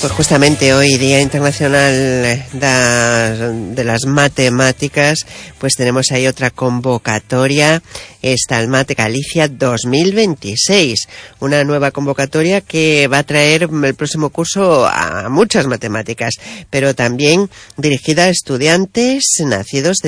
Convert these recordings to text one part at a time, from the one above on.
Pues justamente hoy, Día Internacional de las Matemáticas, pues tenemos ahí otra convocatoria, Estalmat Galicia 2026, una nueva convocatoria que va a traer el próximo curso a muchas matemáticas, pero también dirigida a estudiantes nacidos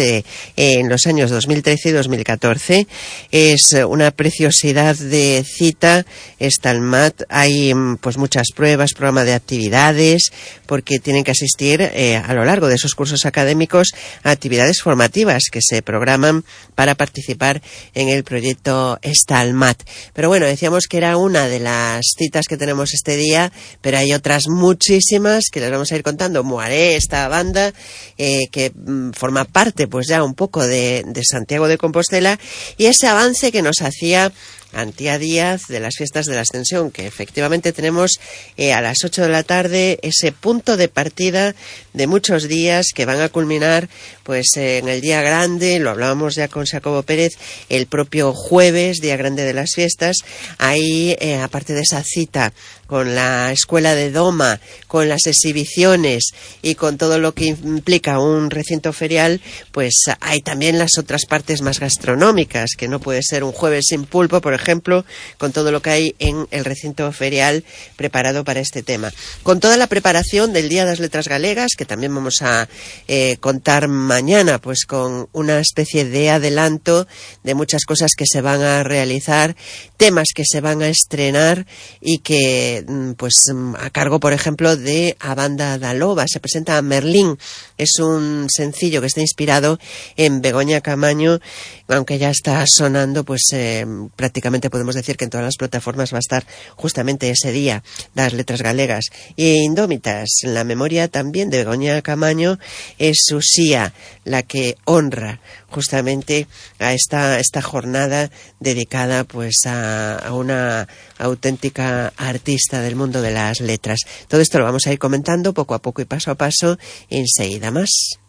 en los años 2013 y 2014. Es una preciosidad de cita, Estalmat. Hay pues muchas pruebas, programa de actividades, porque tienen que asistir a lo largo de esos cursos académicos a actividades formativas que se programan para participar en el proyecto Estalmat. Pero bueno, decíamos que era una de las citas que tenemos este día, pero hay otras muchísimas que les vamos a ir contando. Moaré, esta banda que forma parte pues ya un poco de Santiago de Compostela, y ese avance que nos hacía Antía Díaz de las fiestas de la Ascensión, que efectivamente tenemos a las 8 de la tarde ese punto de partida de muchos días que van a culminar pues en el día grande. Lo hablábamos ya con Jacobo Pérez, el propio jueves, día grande de las fiestas. Ahí, aparte de esa cita con la escuela de Doma, con las exhibiciones y con todo lo que implica un recinto ferial, pues hay también las otras partes más gastronómicas, que no puede ser un jueves sin pulpo, por ejemplo, con todo lo que hay en el recinto ferial preparado para este tema. Con toda la preparación del Día de las Letras Galegas, que también vamos a contar mañana, pues con una especie de adelanto de muchas cosas que se van a realizar, temas que se van a estrenar y que pues a cargo, por ejemplo, de A Banda da Loba. Se presenta Merlín, es un sencillo que está inspirado en Begoña Camaño, aunque ya está sonando, pues prácticamente podemos decir que en todas las plataformas va a estar justamente ese día das Letras Galegas. Y Indómitas, la memoria también de Begoña Camaño, es Usía la que honra justamente a esta jornada dedicada pues a una auténtica artista del mundo de las letras. Todo esto lo vamos a ir comentando poco a poco y paso a paso, enseguida más.